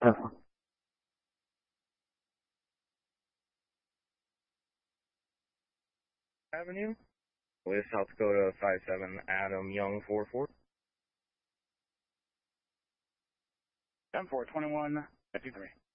Avenue with South Dakota 57 Adam Young 44. 10-4, 21, 53.